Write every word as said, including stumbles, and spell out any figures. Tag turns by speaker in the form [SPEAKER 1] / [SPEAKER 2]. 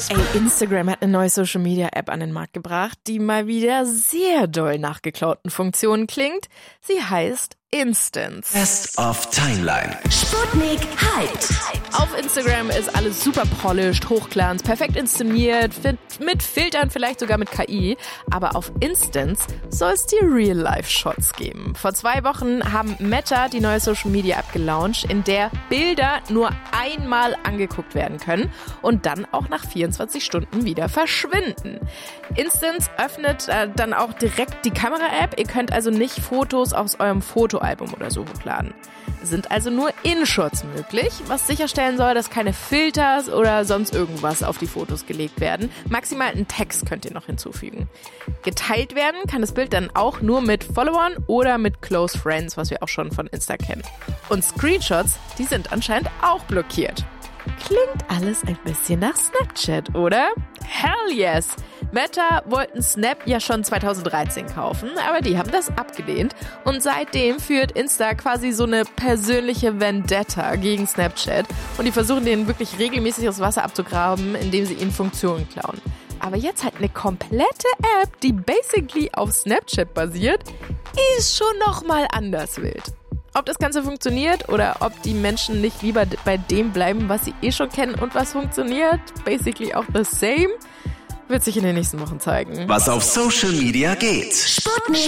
[SPEAKER 1] Ey, Instagram hat eine neue Social-Media-App an den Markt gebracht, die mal wieder sehr doll nach geklauten Funktionen klingt. Sie heißt Instance.
[SPEAKER 2] Best of Timeline.
[SPEAKER 3] Sputnik Hyped.
[SPEAKER 1] Auf Instagram ist alles super polished, hochglanz, perfekt inszeniert, mit Filtern, vielleicht sogar mit K I. Aber auf Instance soll es die Real-Life-Shots geben. Vor zwei Wochen haben Meta die neue Social-Media-App gelauncht, in der Bilder nur einmal angeguckt werden können und dann auch nach vierundzwanzig Stunden wieder verschwinden. Instance öffnet äh, dann auch direkt die Kamera-App. Ihr könnt also nicht Fotos aus eurem Fotoalbum oder so hochladen. Sind also nur InShots möglich, was sicherstellen soll, dass keine Filters oder sonst irgendwas auf die Fotos gelegt werden. Maximal einen Text könnt ihr noch hinzufügen. Geteilt werden kann das Bild dann auch nur mit Followern oder mit Close Friends, was wir auch schon von Insta kennen. Und Screenshots, die sind anscheinend auch blockiert. Klingt alles ein bisschen nach Snapchat, oder? Hell yes! Meta wollten Snap ja schon zweitausenddreizehn kaufen, aber die haben das abgelehnt. Und seitdem führt Insta quasi so eine persönliche Vendetta gegen Snapchat. Und die versuchen den wirklich regelmäßig aus Wasser abzugraben, indem sie ihnen Funktionen klauen. Aber jetzt halt eine komplette App, die basically auf Snapchat basiert, ist schon nochmal anders wild. Ob das Ganze funktioniert oder ob die Menschen nicht lieber bei dem bleiben, was sie eh schon kennen und was funktioniert, basically auch the same, wird sich in den nächsten Wochen zeigen.
[SPEAKER 2] Was auf Social Media geht.
[SPEAKER 3] Sputnik